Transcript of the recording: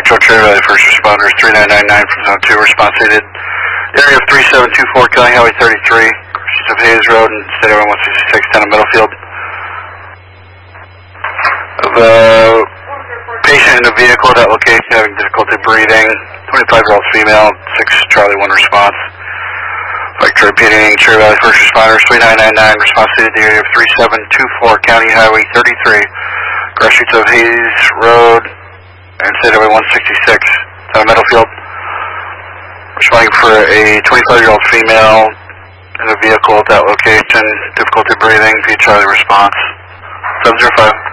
Control Cherry Valley First Responders 3999 from Zone 2, response needed. Area of 3724 County Highway 33, crossings of Hayes Road and State Highway 166 down to Middlefield. Of a patient in a vehicle at that location having difficulty breathing, 25-year-old female, 6 Charlie 1 response. Vector repeating, Cherry Valley First Responders 3999, response needed the area of 3724 County Highway 33, crossings of Hayes Road and State Highway 166 down to Middlefield. Responding for a 25-year-old female in a vehicle at that location, difficulty breathing, via Charlie response. 705.